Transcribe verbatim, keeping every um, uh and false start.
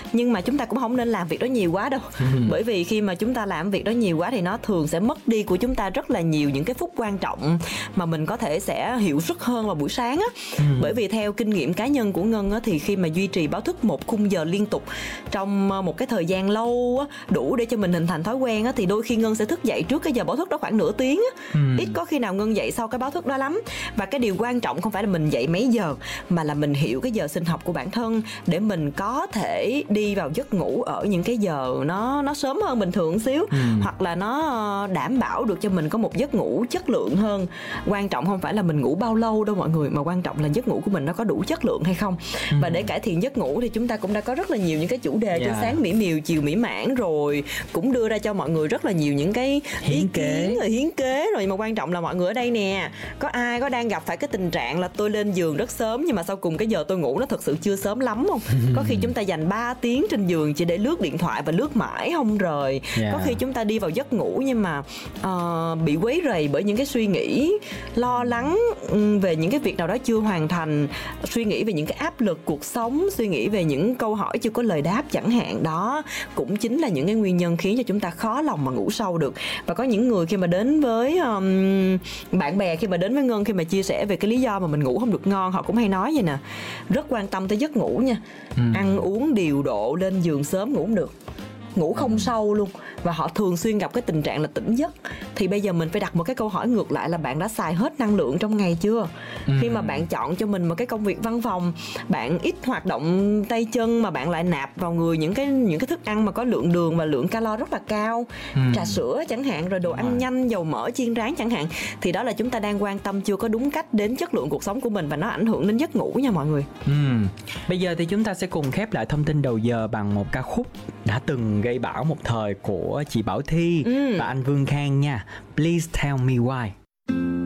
Nhưng mà chúng ta cũng không nên làm việc đó nhiều quá đâu. ừ. Bởi vì khi mà chúng ta làm việc đó nhiều quá thì nó thường sẽ mất đi của chúng ta rất là nhiều những cái phút quan trọng mà mình có thể sẽ hiệu suất hơn vào buổi sáng á. ừ. Bởi vì theo kinh nghiệm cá nhân của Ngân á, thì khi mà duy trì báo thức một khung giờ liên tục trong một cái thời gian lâu á, đủ để cho mình hình thành thói quen á, thì đôi khi Ngân sẽ thức dậy trước cái giờ báo thức đó khoảng nửa tiếng á. ừ. Ít có khi nào Ngân dậy sau cái báo thức đó lắm. Và cái điều quan trọng không phải là mình dậy mấy giờ, mà là mình hiểu cái giờ sinh học của bản thân để mình có thể đi vào giấc ngủ ở những cái giờ nó nó sớm hơn bình thường xíu. ừ. Hoặc là nó đảm bảo được cho mình có một giấc ngủ chất lượng hơn. Quan trọng không phải là mình ngủ bao lâu đâu mọi người, mà quan trọng là giấc ngủ của mình nó có đủ chất lượng hay không. ừ. Và để cải thiện giấc ngủ thì chúng ta cũng đã có rất là nhiều những cái chủ đề yeah. trên sáng mỹ miều chiều mỹ mãn rồi, cũng đưa ra cho mọi người rất là nhiều những cái hiến kế rồi hiến kế rồi. Mà quan trọng là mọi người ở đây nè, có ai có đang gặp phải cái tình trạng là tôi lên giường rất sớm nhưng mà sau cùng cái giờ tôi ngủ nó thật sự chưa sớm lắm không? Có khi chúng ta dành ba tiếng trên giường chỉ để lướt điện thoại và lướt mãi không rời. yeah. Có khi chúng ta đi vào giấc ngủ nhưng mà uh, bị quấy rầy bởi những cái suy nghĩ lo lắng về những cái việc nào đó chưa hoàn thành, suy nghĩ về những cái áp lực cuộc sống, suy nghĩ về những câu hỏi chưa có lời đáp chẳng hạn. Đó cũng chính là những cái nguyên nhân khiến cho chúng ta khó lòng mà ngủ sâu được. Và có những người khi mà đến với um, bạn bè, khi mà đến với Ngân, khi mà chia sẻ về cái lý do mà mình ngủ không được ngon, họ cũng hay nói vậy nè, rất quan tâm tới giấc ngủ nha. ừ. Ăn uống điều độ, lên giường sớm ngủ không được, ngủ không sâu luôn, và họ thường xuyên gặp cái tình trạng là tỉnh giấc. Thì bây giờ mình phải đặt một cái câu hỏi ngược lại là bạn đã xài hết năng lượng trong ngày chưa? ừ. Khi mà bạn chọn cho mình một cái công việc văn phòng, bạn ít hoạt động tay chân mà bạn lại nạp vào người những cái những cái thức ăn mà có lượng đường và lượng calo rất là cao, ừ. trà sữa chẳng hạn, rồi đồ ăn nhanh, dầu mỡ, chiên rán chẳng hạn, thì đó là chúng ta đang quan tâm chưa có đúng cách đến chất lượng cuộc sống của mình, và nó ảnh hưởng đến giấc ngủ nha mọi người. ừ. Bây giờ thì chúng ta sẽ cùng khép lại thông tin đầu giờ bằng một ca khúc đã từng gây bão một thời của chị Bảo Thy ừ. và anh Vương Khang nha. Please Tell Me Why.